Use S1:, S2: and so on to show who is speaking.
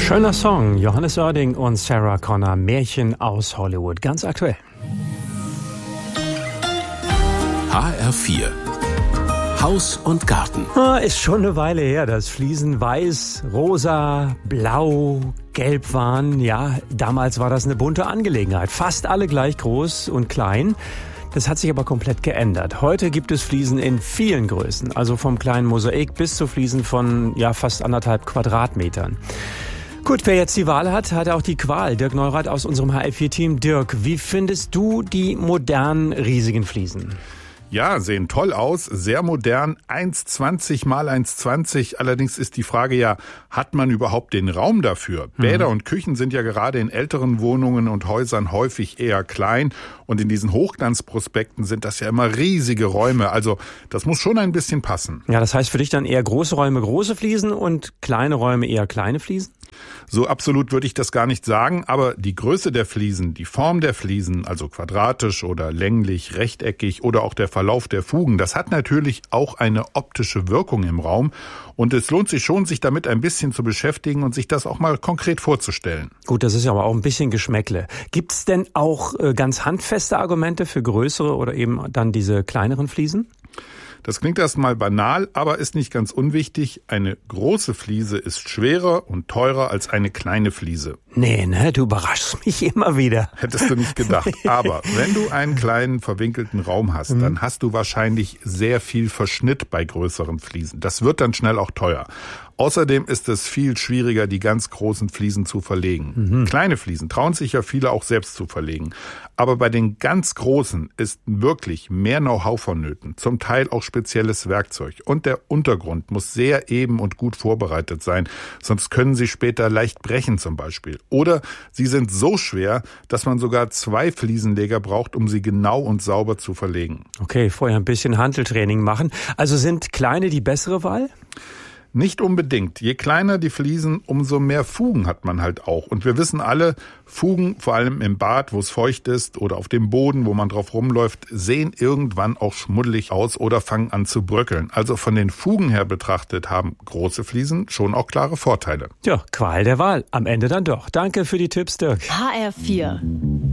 S1: Schöner Song, Johannes Oerding und Sarah Connor, Märchen aus Hollywood, ganz aktuell.
S2: HR4 Haus und Garten.
S1: Ist schon eine Weile her, dass Fliesen weiß, rosa, blau, gelb waren. Ja, damals war das eine bunte Angelegenheit. Fast alle gleich groß und klein. Das hat sich aber komplett geändert. Heute gibt es Fliesen in vielen Größen. Also vom kleinen Mosaik bis zu Fliesen von fast 1,5 Quadratmetern. Gut, wer jetzt die Wahl hat, hat auch die Qual. Dirk Neurath aus unserem HR4-Team. Dirk, wie findest du die modernen, riesigen Fliesen?
S3: Ja, sehen toll aus, sehr modern, 1,20 mal 1,20. Allerdings ist die Frage ja, hat man überhaupt den Raum dafür? Bäder und Küchen sind ja gerade in älteren Wohnungen und Häusern häufig eher klein. Und in diesen Hochglanzprospekten sind das ja immer riesige Räume. Also das muss schon ein bisschen passen.
S1: Ja, das heißt für dich dann eher große Räume, große Fliesen und kleine Räume eher kleine Fliesen?
S3: So absolut würde ich das gar nicht sagen, aber die Größe der Fliesen, die Form der Fliesen, also quadratisch oder länglich, rechteckig oder auch der Verlauf der Fugen, das hat natürlich auch eine optische Wirkung im Raum und es lohnt sich schon, sich damit ein bisschen zu beschäftigen und sich das auch mal konkret vorzustellen.
S1: Gut, das ist ja aber auch ein bisschen Geschmäckle. Gibt es denn auch ganz handfeste Argumente für größere oder eben dann diese kleineren Fliesen?
S3: Das klingt erstmal banal, aber ist nicht ganz unwichtig. Eine große Fliese ist schwerer und teurer als eine kleine Fliese.
S1: Nee, ne? Du überraschst mich immer wieder.
S3: Hättest du nicht gedacht. Aber wenn du einen kleinen verwinkelten Raum hast, dann hast du wahrscheinlich sehr viel Verschnitt bei größeren Fliesen. Das wird dann schnell auch teuer. Außerdem ist es viel schwieriger, die ganz großen Fliesen zu verlegen. Kleine Fliesen trauen sich ja viele auch selbst zu verlegen. Aber bei den ganz großen ist wirklich mehr Know-how vonnöten, zum Teil auch spezielles Werkzeug. Und der Untergrund muss sehr eben und gut vorbereitet sein, sonst können sie später leicht brechen zum Beispiel. Oder sie sind so schwer, dass man sogar 2 Fliesenleger braucht, um sie genau und sauber zu verlegen.
S1: Okay, vorher ein bisschen Hanteltraining machen. Also sind kleine die bessere Wahl?
S3: Nicht unbedingt. Je kleiner die Fliesen, umso mehr Fugen hat man halt auch. Und wir wissen alle, Fugen, vor allem im Bad, wo es feucht ist oder auf dem Boden, wo man drauf rumläuft, sehen irgendwann auch schmuddelig aus oder fangen an zu bröckeln. Also von den Fugen her betrachtet haben große Fliesen schon auch klare Vorteile.
S1: Ja, Qual der Wahl. Am Ende dann doch. Danke für die Tipps, Dirk.
S4: HR4